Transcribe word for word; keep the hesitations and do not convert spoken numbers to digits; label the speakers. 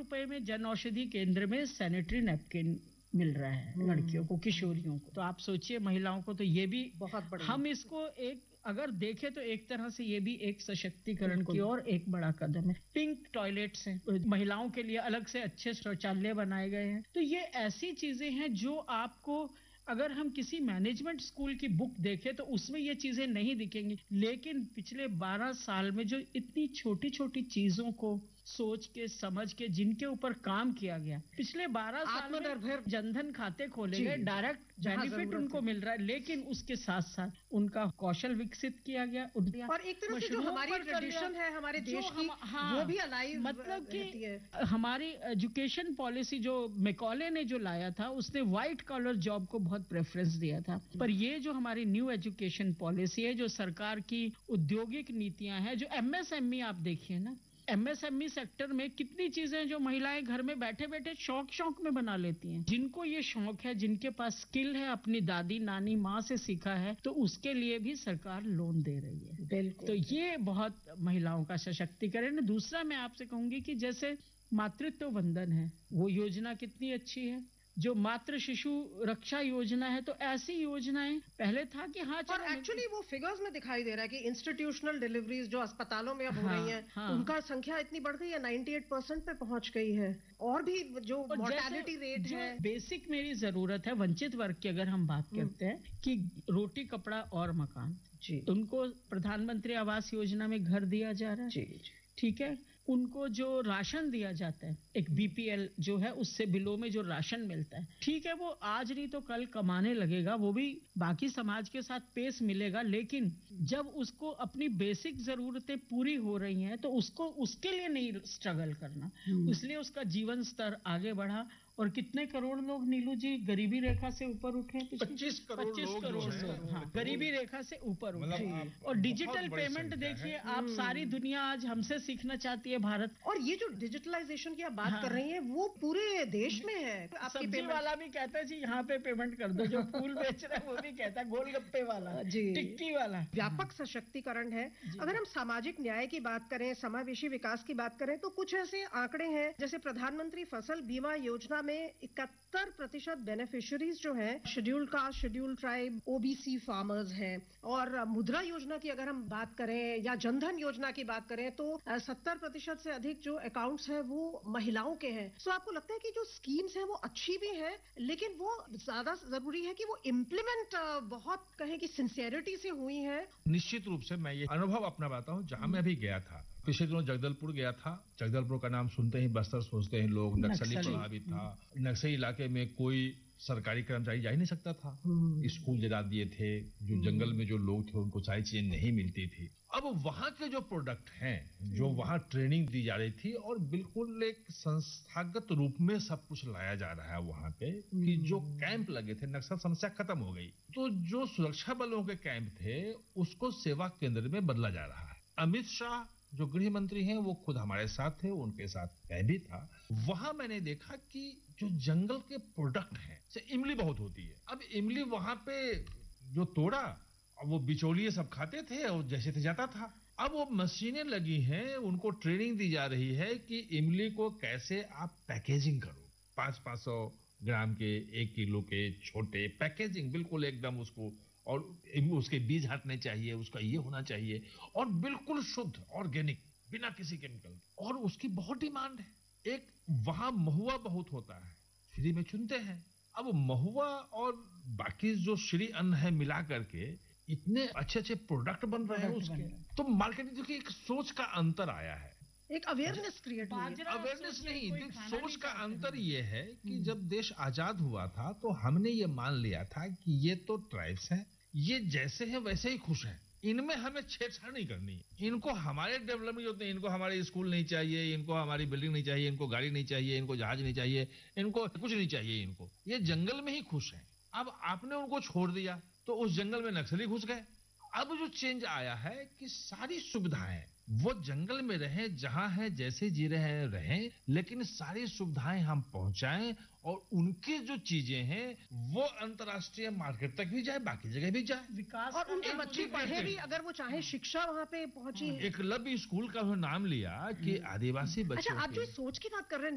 Speaker 1: रुपए में जन औषधि केंद्र में सैनिटरी नैपकिन मिल रहा है लड़कियों को, किशोरियों को। तो आप सोचिए महिलाओं को, तो ये भी
Speaker 2: बहुत बड़ा,
Speaker 1: हम इसको एक अगर देखें तो एक तरह से ये भी एक सशक्तिकरण की ओर एक बड़ा कदम है। पिंक टॉयलेट्स हैं महिलाओं के लिए, अलग से अच्छे शौचालय बनाए गए हैं। तो ये ऐसी चीजें हैं जो आपको, अगर हम किसी मैनेजमेंट स्कूल की बुक देखें तो उसमें ये चीजें नहीं दिखेंगी, लेकिन पिछले बारह साल में जो इतनी छोटी छोटी चीजों को सोच के समझ के जिनके ऊपर काम किया गया, पिछले बारह साल में जनधन खाते खोले गए, डायरेक्ट बेनिफिट उनको मिल रहा है, लेकिन उसके साथ साथ उनका कौशल विकसित किया गया।
Speaker 2: और एक तरह से जो हमारी ट्रेडिशन है हमारे देश की, हाँ, वो भी अलाइव,
Speaker 1: मतलब कि हमारी एजुकेशन पॉलिसी जो मैकॉले ने जो लाया था, उसने व्हाइट कॉलर जॉब को बहुत प्रेफरेंस दिया था। पर ये जो हमारी न्यू एजुकेशन पॉलिसी है, जो सरकार की औद्योगिक नीतियां हैं, जो एमएसएमई आप देखिए ना, एमएसएमई सेक्टर में कितनी चीजें जो महिलाएं घर में बैठे बैठे शौक शौक में बना लेती हैं। जिनको ये शौक है, जिनके पास स्किल है, अपनी दादी नानी माँ से सीखा है, तो उसके लिए भी सरकार लोन दे रही है। बिल्कुल। तो ये बहुत महिलाओं का सशक्तिकरण है। दूसरा मैं आपसे कहूंगी कि जैसे मातृत्व वंदन है, वो योजना कितनी अच्छी है। जो मातृ शिशु रक्षा योजना है, तो ऐसी योजनाएं पहले था कि हाँ,
Speaker 2: और एक्चुअली वो फिगर्स में दिखाई दे रहा है कि इंस्टीट्यूशनल डिलीवरीज जो अस्पतालों में अब हो रही हैं, हाँ, उनका संख्या इतनी बढ़ गई है, अट्ठानवे परसेंट पे पहुंच गई है। और भी जो मोर्टेलिटी रेट है,
Speaker 1: बेसिक मेरी जरूरत है वंचित वर्ग की, अगर हम बात करते हैं कि रोटी कपड़ा और मकान, जी, उनको प्रधानमंत्री आवास योजना में घर दिया जा रहा है, जी, जी, ठीक है। उनको जो राशन दिया जाता है, एक बीपीएल जो है, उससे बिलो में जो राशन मिलता है, ठीक है, वो आज नहीं तो कल कमाने लगेगा, वो भी बाकी समाज के साथ पेश मिलेगा, लेकिन जब उसको अपनी बेसिक जरूरतें पूरी हो रही हैं तो उसको उसके लिए नहीं स्ट्रगल करना, इसलिए उसका जीवन स्तर आगे बढ़ा। और कितने करोड़ लोग नीलू जी गरीबी रेखा से ऊपर उठे?
Speaker 3: पच्चीस करोड़ लोग,
Speaker 1: करोड़ लोग, हाँ, गरीबी रेखा से ऊपर उठे। और डिजिटल पेमेंट देखिए आप, सारी दुनिया आज हमसे सीखना चाहती है भारत।
Speaker 2: और ये जो डिजिटलाइजेशन की आप बात हाँ, कर रही हैं, वो पूरे देश में है।
Speaker 1: सब्जी वाला भी कहता है जी यहाँ पे पेमेंट कर दो, जो फूल बेच रहा है वो भी कहता है, गोलगप्पे वाला, टिक्की वाला।
Speaker 2: व्यापक सशक्तिकरण है। अगर हम सामाजिक न्याय की बात करें, समावेशी विकास की बात करें, तो कुछ ऐसे आंकड़े हैं, जैसे प्रधानमंत्री फसल बीमा योजना में इकहत्तर प्रतिशत बेनिफिशियरीज जो हैं scheduled caste, scheduled tribe, OBC farmers हैं। और मुद्रा योजना की अगर हम बात करें या जनधन योजना की बात करें, तो सत्तर प्रतिशत से अधिक जो अकाउंट्स हैं वो महिलाओं के हैं। सो आपको लगता है कि जो स्कीम्स हैं वो अच्छी भी हैं, लेकिन वो ज्यादा जरूरी है कि वो इम्प्लीमेंट बहुत कहें कि सिंसियरिटी से हुई है?
Speaker 3: निश्चित रूप से मैं ये अनुभव अपना बताता हूँ, जहां मैं भी गया था। पिछले दिनों जगदलपुर गया था। जगदलपुर का नाम सुनते ही बस्तर सोचते हैं लोग, नक्सली प्रभावित था। नक्सली इलाके में कोई सरकारी कर्मचारी जा ही नहीं सकता था। स्कूल जला दिए थे, जो जंगल में जो लोग थे उनको सारी चीजें नहीं मिलती थी। अब वहां के जो प्रोडक्ट हैं, जो वहां ट्रेनिंग दी जा रही थी, और बिल्कुल एक संस्थागत रूप में सब कुछ लाया जा रहा है वहां पे, कि जो कैंप लगे थे, नक्सल समस्या खत्म हो गई, तो जो सुरक्षा बलों के कैंप थे उसको सेवा केंद्र में बदला जा रहा है। अमित शाह जो गृह मंत्री हैं वो खुद हमारे साथ थे, उनके साथ मैं भी था। वहां मैंने देखा कि जो जंगल के प्रोडक्ट हैं, से इमली बहुत होती है। अब इमली वहां पे जो तोड़ा, वो बिचौलिए सब खाते थे और जैसे थे जाता था। अब वो मशीनें लगी हैं, उनको ट्रेनिंग दी जा रही है कि इमली को कैसे आप पैकेजिंग करो। पांच पांच सौ ग्राम के, एक किलो के छोटे पैकेजिंग, बिल्कुल एकदम उसको, और उसके बीज हटने चाहिए, उसका ये होना चाहिए, और बिल्कुल शुद्ध ऑर्गेनिक, बिना किसी केमिकल। और उसकी बहुत डिमांड है। एक वहां महुआ बहुत होता है, फ्री में चुनते हैं। अब महुआ और बाकी जो श्री अन्न है मिला करके इतने अच्छे अच्छे प्रोडक्ट बन रहे हैं उसके, तो मार्केटिंग की एक सोच का अंतर आया है,
Speaker 2: एक अवेयरनेस क्रिएट हुई।
Speaker 3: अवेयरनेस नहीं, सोच का अंतर ये है कि जब देश आजाद हुआ था तो हमने ये मान लिया था कि ये तो ट्राइब्स हैं, ये जैसे हैं वैसे ही खुश हैं, इनमें हमें छेड़छाड़ नहीं करनी है। इनको हमारे डेवलपमेंट होते हैं, इनको हमारे स्कूल नहीं चाहिए, इनको हमारी बिल्डिंग नहीं चाहिए, इनको गाड़ी नहीं चाहिए, इनको जहाज नहीं चाहिए, इनको कुछ नहीं चाहिए, इनको ये जंगल में ही खुश हैं। अब आपने उनको छोड़ दिया तो उस जंगल में नक्सली घुस गए। अब जो चेंज आया है कि सारी सुविधाएं वो जंगल में रहें, जहां है जैसे जी रहे हैं रहें, लेकिन सारी सुविधाएं हम पहुंचाएं और उनकी जो चीजें हैं वो अंतर्राष्ट्रीय मार्केट तक भी जाए, बाकी जगह भी जाए,
Speaker 2: विकास, और उनके बच्चे पढ़े भी, अगर वो चाहे शिक्षा वहां पे पहुंची है।
Speaker 3: एकलव्य स्कूल का नाम लिया कि आदिवासी बच्चों।
Speaker 2: अच्छा, आप जो सोच की बात कर रहे हैं